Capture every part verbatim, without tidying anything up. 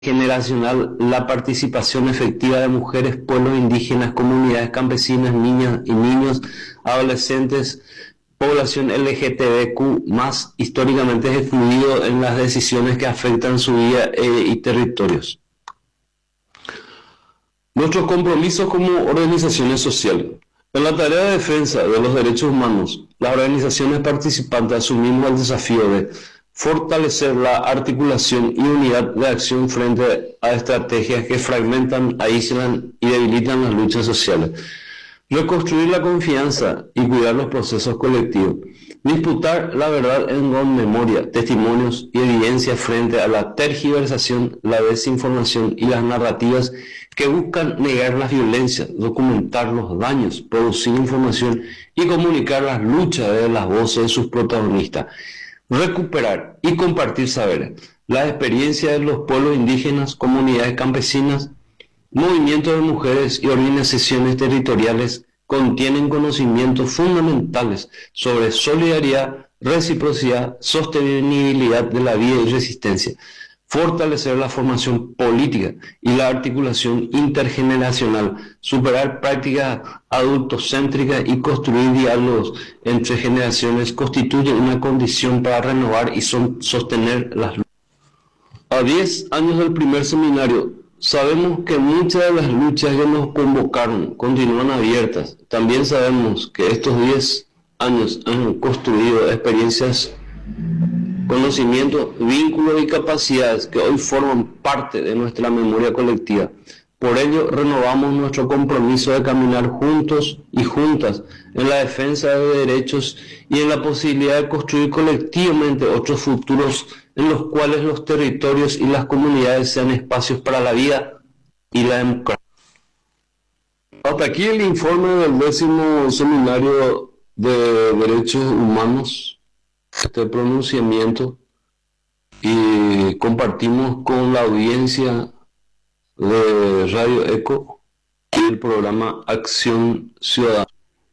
generacional la participación efectiva de mujeres, pueblos indígenas, comunidades campesinas, niñas y niños, adolescentes, población L G B T Q más, históricamente excluido en las decisiones que afectan su vida eh, y territorios. Nuestros compromisos como organizaciones sociales. En la tarea de defensa de los derechos humanos, las organizaciones participantes asumimos el desafío de fortalecer la articulación y unidad de acción frente a estrategias que fragmentan, aíslan y debilitan las luchas sociales. Reconstruir la confianza y cuidar los procesos colectivos. Disputar la verdad en con memoria, testimonios y evidencia frente a la tergiversación, la desinformación y las narrativas que buscan negar la violencia, documentar los daños, producir información y comunicar las luchas de las voces de sus protagonistas. Recuperar y compartir saberes, la experiencia de los pueblos indígenas, comunidades campesinas, movimientos de mujeres y organizaciones territoriales contienen conocimientos fundamentales sobre solidaridad, reciprocidad, sostenibilidad de la vida y resistencia, fortalecer la formación política y la articulación intergeneracional, superar prácticas adultocéntricas y construir diálogos entre generaciones constituyen una condición para renovar y son, sostener las luchas. A diez años del primer seminario, sabemos que muchas de las luchas que nos convocaron continúan abiertas. También sabemos que estos diez años han construido experiencias, conocimientos, vínculos y capacidades que hoy forman parte de nuestra memoria colectiva. Por ello, renovamos nuestro compromiso de caminar juntos y juntas en la defensa de derechos y en la posibilidad de construir colectivamente otros futuros en los cuales los territorios y las comunidades sean espacios para la vida y la democracia. Hasta aquí el informe del décimo seminario de derechos humanos, este pronunciamiento, y compartimos con la audiencia de Radio Eco y el programa Acción Ciudadana.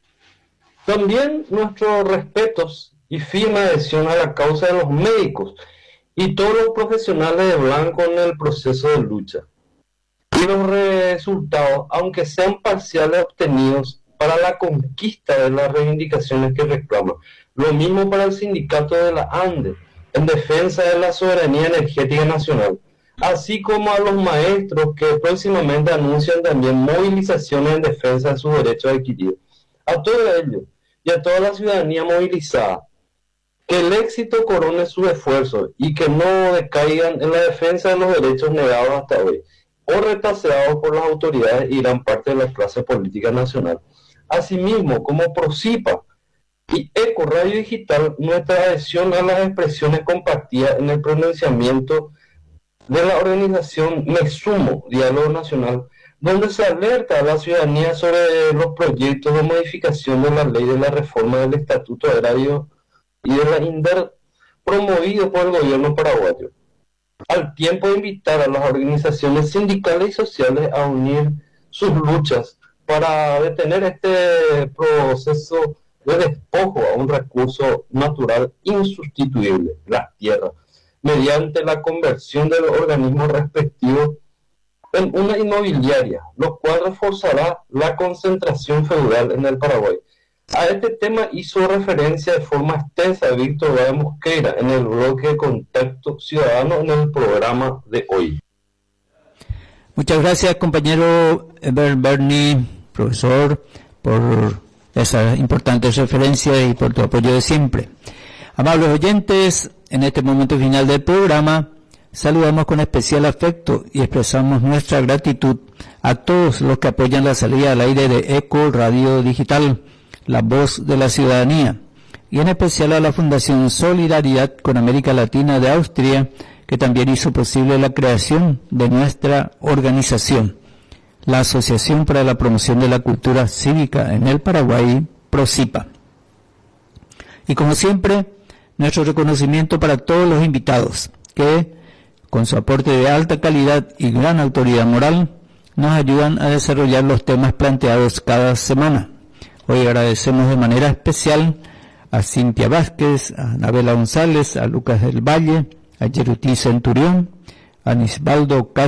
También nuestros respetos y firme adhesión a la causa de los médicos y todos los profesionales de blanco en el proceso de lucha. Y los resultados, aunque sean parciales, obtenidos para la conquista de las reivindicaciones que reclaman. Lo mismo para el sindicato de la ANDE, en defensa de la soberanía energética nacional, así como a los maestros que próximamente anuncian también movilizaciones en defensa de sus derechos adquiridos. A todo ello y a toda la ciudadanía movilizada, que el éxito corone sus esfuerzos y que no decaigan en la defensa de los derechos negados hasta hoy, o retrasados por las autoridades y gran parte de la clase política nacional. Asimismo, como PROCIPA y Eco Radio Digital, nuestra adhesión a las expresiones compartidas en el pronunciamiento de la organización Me Sumo, Diálogo Nacional, donde se alerta a la ciudadanía sobre los proyectos de modificación de la ley de la reforma del Estatuto Agrario y de la INDER promovido por el gobierno paraguayo, al tiempo de invitar a las organizaciones sindicales y sociales a unir sus luchas para detener este proceso de despojo a un recurso natural insustituible, la tierra, mediante la conversión de los organismos respectivos en una inmobiliaria, lo cual reforzará la concentración feudal en el Paraguay. A este tema hizo referencia de forma extensa Víctor Báez Mosqueira en el bloque de Contacto Ciudadano en el programa de hoy. Muchas gracias, compañero Bernie, profesor, por esa importante referencia y por tu apoyo de siempre. Amables oyentes, en este momento final del programa, saludamos con especial afecto y expresamos nuestra gratitud a todos los que apoyan la salida al aire de Eco Radio Digital, la voz de la ciudadanía, y en especial a la Fundación Solidaridad con América Latina de Austria, que también hizo posible la creación de nuestra organización, la Asociación para la Promoción de la Cultura Cívica en el Paraguay, PROCIPA. Y como siempre, nuestro reconocimiento para todos los invitados que, con su aporte de alta calidad y gran autoridad moral, nos ayudan a desarrollar los temas planteados cada semana. Hoy agradecemos de manera especial a Cintia Vázquez, a Anabela González, a Lucas del Valle, a Yerutí Centurión, Anisbaldo